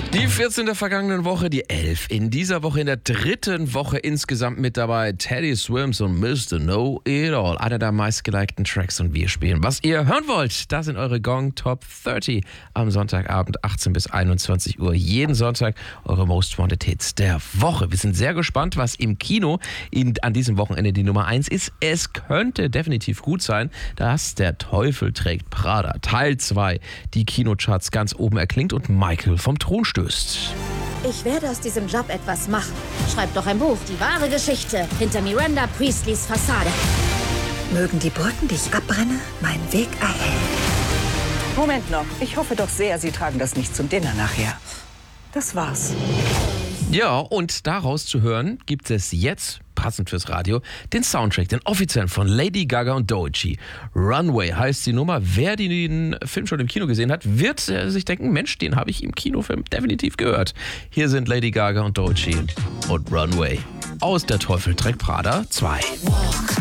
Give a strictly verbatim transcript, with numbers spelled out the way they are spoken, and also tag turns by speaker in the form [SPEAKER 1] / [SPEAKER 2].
[SPEAKER 1] Die vierzehn der vergangenen Woche, die elf in dieser Woche, in der dritten Woche insgesamt mit dabei. Teddy Swims und Mister Know It All, einer der meistgelikten Tracks, und wir spielen, was ihr hören wollt. Das sind eure Gong Top dreißig am Sonntagabend, achtzehn bis einundzwanzig Uhr. Jeden Sonntag eure Most Wanted Hits der Woche. Wir sind sehr gespannt, was im Kino in, an diesem Wochenende die Nummer eins ist. Es könnte definitiv gut sein, dass Der Teufel trägt Prada Teil zwei die Kinocharts ganz oben erklingt und Michael vom Thron stößt.
[SPEAKER 2] Ich werde aus diesem Job etwas machen. Schreib doch ein Buch. Die wahre Geschichte hinter Miranda Priestleys Fassade.
[SPEAKER 3] Mögen die Brücken, die ich abbrenne, meinen Weg erhellen.
[SPEAKER 4] Moment noch. Ich hoffe doch sehr, Sie tragen das nicht zum Dinner nachher. Das war's.
[SPEAKER 1] Ja, und daraus zu hören gibt es jetzt, passend fürs Radio, den Soundtrack, den offiziellen von Lady Gaga und Doechii. Runway heißt die Nummer. Wer den Film schon im Kino gesehen hat, wird äh, sich denken, Mensch, den habe ich im Kinofilm definitiv gehört. Hier sind Lady Gaga und Doechii und Runway aus Der Teufel trägt Prada zwei.